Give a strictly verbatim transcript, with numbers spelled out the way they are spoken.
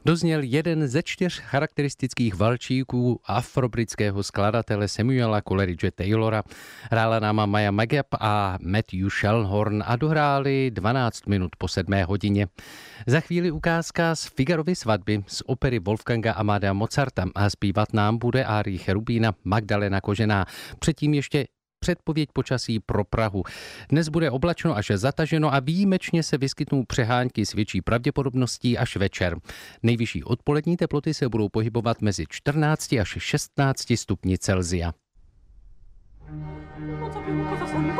Dozněl jeden ze čtyř charakteristických valčíků afrobritského skladatele Samuela Coleridge Taylora. Hrála náma Maya Magab a Matthew Shellhorn a dohráli dvanáct minut po sedmé hodině. Za chvíli ukázka z Figarovy svatby z opery Wolfganga Amadea Mozarta a zpívat nám bude árii Cherubína Magdalena Kožená. Předtím ještě předpověď počasí pro Prahu. Dnes bude oblačno až zataženo a výjimečně se vyskytnou přehánky s větší pravděpodobností až večer. Nejvyšší odpolední teploty se budou pohybovat mezi čtrnácti až šestnácti stupni Celsia.